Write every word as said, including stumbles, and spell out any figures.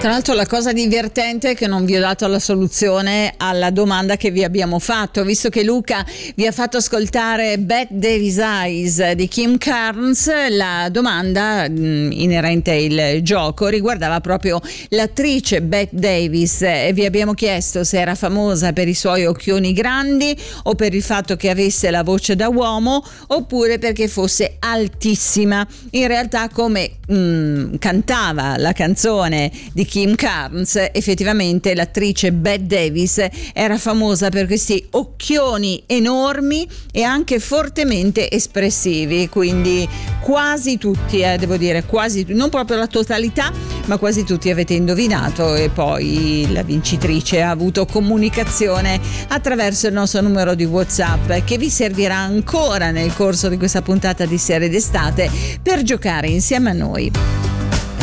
Tra l'altro la cosa divertente è che non vi ho dato la soluzione alla domanda che vi abbiamo fatto, visto che Luca vi ha fatto ascoltare Bette Davis Eyes di Kim Carnes. La domanda mh, inerente il gioco riguardava proprio l'attrice Bette Davis e vi abbiamo chiesto se era famosa per i suoi occhioni grandi o per il fatto che avesse la voce da uomo oppure perché fosse altissima. In realtà, come mh, cantava la canzone di Kim Carnes, effettivamente l'attrice Bette Davis era famosa per questi occhioni enormi e anche fortemente espressivi, quindi quasi tutti, eh, devo dire quasi, non proprio la totalità, ma quasi tutti avete indovinato. E poi la vincitrice ha avuto comunicazione attraverso il nostro numero di WhatsApp, che vi servirà ancora nel corso di questa puntata di Serie d'estate per giocare insieme a noi.